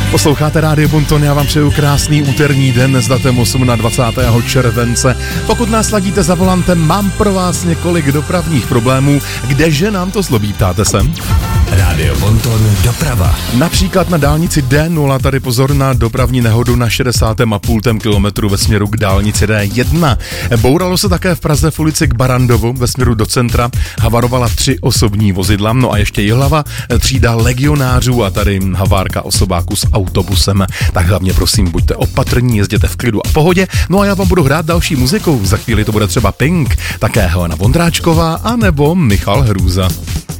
Posloucháte Rádio Bonton, já vám přeju krásný úterní den s datem 28. července. Pokud nás ladíte za volantem, mám pro vás několik dopravních problémů. Kdeže nám to zlobí, ptáte se? Rádio Bonton doprava. Například na dálnici D0, tady pozor na dopravní nehodu na 60,5 kilometru ve směru k dálnici D1. Bouralo se také v Praze v ulici k Barandovu ve směru do centra. Havarovala 3 osobní vozidla, no a ještě Jihlava, třída legionářů a tady havárka osobáku s autobusem. Tak hlavně prosím, buďte opatrní, jezděte v klidu a pohodě. No a já vám budu hrát další muzikou. Za chvíli to bude třeba Pink, také Helena Vondráčková a nebo Michal Hrůza.